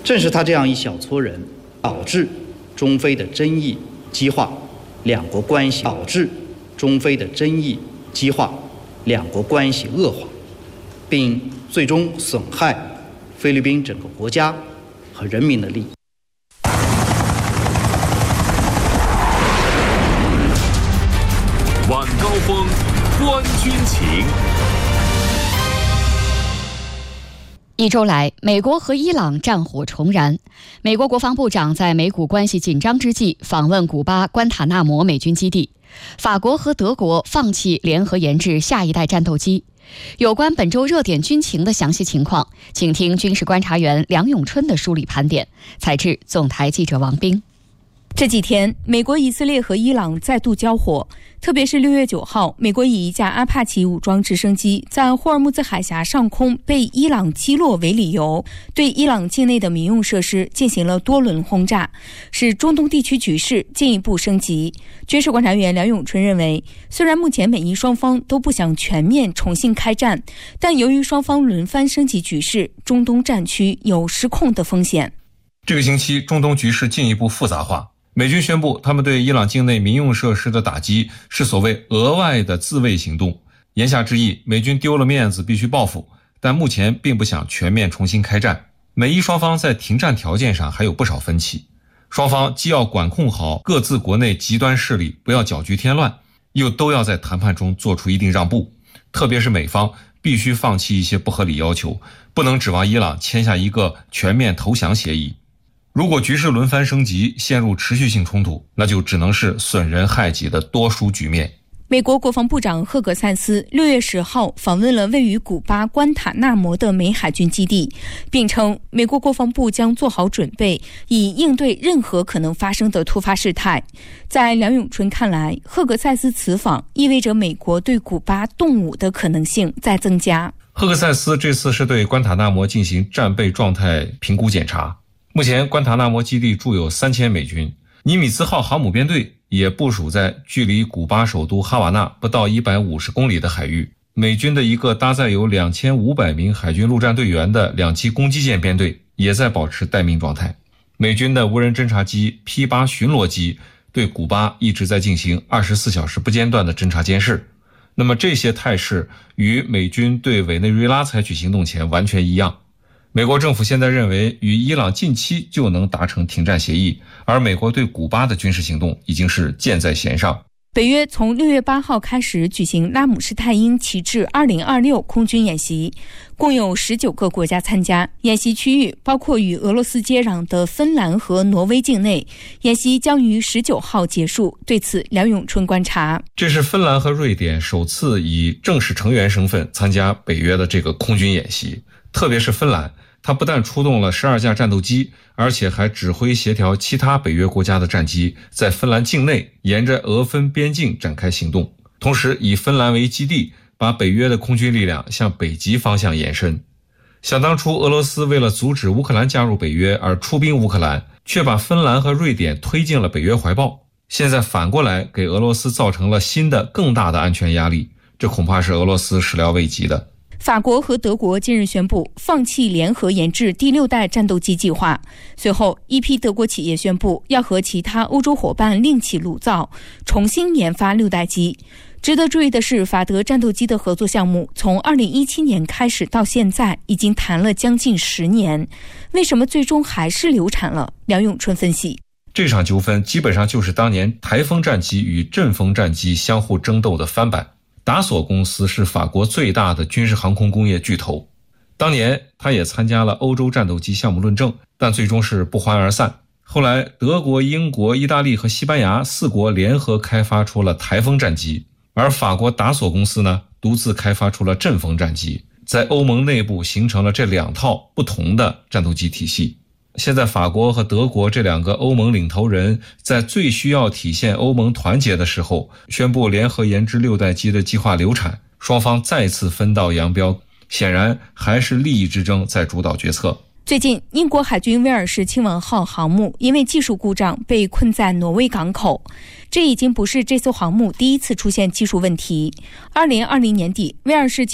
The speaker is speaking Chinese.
正是他这样一小撮人，导致中非的争议激化，两国关系恶化，并最终损害菲律宾整个国家和人民的利益。 晚高峰，观军情。 一周来，美国和伊朗战火重燃。美国国防部长在美古关系紧张之际访问古巴关塔纳摩美军基地。法国和德国放弃联合研制下一代战斗机。有关本周热点军情的详细情况，请听军事观察员梁永春的梳理盘点。采制总台记者王冰。 这几天，美国、以色列和伊朗再度交火，特别是6月9号，美国以一架阿帕奇武装直升机在霍尔木兹海峡上空被伊朗击落为理由，对伊朗境内的民用设施进行了多轮轰炸，使中东地区局势进一步升级。军事观察员梁永春认为，虽然目前美伊双方都不想全面重新开战，但由于双方轮番升级局势，中东战区有失控的风险。 这个星期，中东局势进一步复杂化。美军宣布，他们对伊朗境内民用设施的打击是所谓额外的自卫行动。言下之意，美军丢了面子必须报复，但目前并不想全面重新开战。美伊双方在停战条件上还有不少分歧，双方既要管控好各自国内极端势力，不要搅局添乱，又都要在谈判中做出一定让步。特别是美方必须放弃一些不合理要求，不能指望伊朗签下一个全面投降协议。如果局势轮番升级，陷入持续性冲突，那就只能是损人害己的多输局面。 美国国防部长赫格塞斯6月10号访问了位于古巴关塔纳摩的美海军基地，并称美国国防部将做好准备，以应对任何可能发生的突发事态。在梁永春看来，赫格塞斯此访意味着美国对古巴动武的可能性在增加。 赫格塞斯这次是对关塔纳摩进行战备状态评估检查。目前关塔纳摩基地驻有3000美军，尼米兹号航母编队也部署在距离古巴首都哈瓦那不到150公里的海域。美军的一个搭载有2500名海军陆战队员的2栖攻击舰编队也在保持待命状态。美军的无人侦察机 P-8 巡逻机对古巴一直在进行24小时不间断的侦察监视。那么这些态势与美军对委内瑞拉采取行动前完全一样。美国政府现在认为与伊朗近期就能达成停战协议，而美国对古巴的军事行动已经是箭在弦上。 北约从6月8号开始举行拉姆施泰因旗帜2026空军演习，共有19个国家参加。演习区域包括与俄罗斯接壤的芬兰和挪威境内。演习将于19号结束。对此，梁永春观察， 这是芬兰和瑞典首次以正式成员身份参加北约的这个空军演习，特别是芬兰，它不但出动了12架战斗机，而且还指挥协调其他北约国家的战机在芬兰境内沿着俄芬边境展开行动，同时以芬兰为基地，把北约的空军力量向北极方向延伸。想当初，俄罗斯为了阻止乌克兰加入北约而出兵乌克兰，却把芬兰和瑞典推进了北约怀抱，现在反过来给俄罗斯造成了新的更大的安全压力，这恐怕是俄罗斯始料未及的。 法国和德国近日宣布放弃联合研制第6代战斗机计划。随后，一批德国企业宣布要和其他欧洲伙伴另起炉灶，重新研发6代机。值得注意的是，法德战斗机的合作项目从2017年开始到现在已经谈了将近10年，为什么最终还是流产了？梁永春分析， 这场纠纷基本上就是当年台风战机与阵风战机相互争斗的翻版。达索公司是法国最大的军事航空工业巨头，当年他也参加了欧洲战斗机项目论证，但最终是不欢而散。后来德国、英国、意大利和西班牙4国联合开发出了台风战机，而法国达索公司呢，独自开发出了阵风战机，在欧盟内部形成了这2套不同的战斗机体系。现在法国和德国这2个欧盟领头人在最需要体现欧盟团结的时候，宣布联合研制6代机的计划流产，双方再次分道扬镳，显然还是利益之争在主导决策。 最近，英国海军威尔士亲王号航母因为技术故障被困在挪威港口，这已经不是这艘航母第一次出现技术问题。2020年底，威尔士